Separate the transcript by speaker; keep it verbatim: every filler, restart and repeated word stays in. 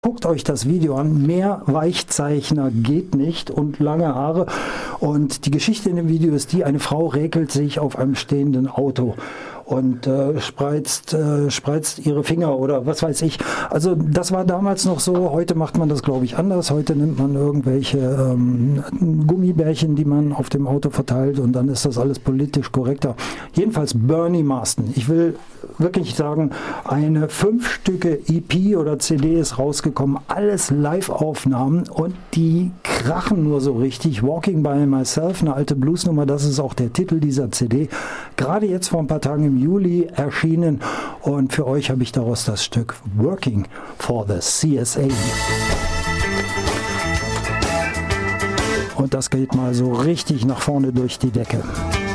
Speaker 1: Guckt euch das Video an, mehr Weichzeichner geht nicht und lange Haare. Und die Geschichte in dem Video ist die, eine Frau räkelt sich auf einem stehenden Auto und äh, spreizt, äh, spreizt ihre Finger oder was weiß ich. Also das war damals noch so, heute macht man das glaube ich anders. Heute nimmt man irgendwelche ähm, Gummibärchen, die man auf dem Auto verteilt und dann ist das alles politisch korrekter. Jedenfalls Bernie Marsden. Ich will wirklich sagen, eine fünf Stücke E P oder C D ist rausgekommen, alles Live-Aufnahmen und die krachen nur so richtig. Walking by Myself, eine alte Bluesnummer, das ist auch der Titel dieser C D. Gerade jetzt vor ein paar Tagen im Juli erschienen und für euch habe ich daraus das Stück Working for the C S A. Und das geht mal so richtig nach vorne durch die Decke.